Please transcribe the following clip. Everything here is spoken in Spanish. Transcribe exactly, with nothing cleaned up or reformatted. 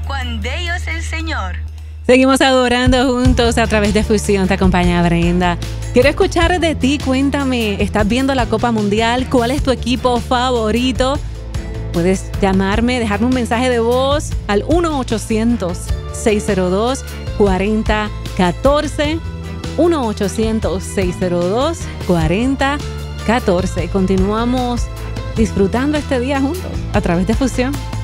cuán bello es el Señor. Seguimos adorando juntos a través de Fusión. Te acompaña Brenda. Quiero escuchar de ti. Cuéntame, ¿estás viendo la Copa Mundial? ¿Cuál es tu equipo favorito? Puedes llamarme, dejarme un mensaje de voz al uno ochocientos, seis cero dos, cuatro cero uno cuatro. uno ochocientos, seis cero dos, cuatro cero uno cuatro. Continuamos disfrutando este día juntos a través de Fusión.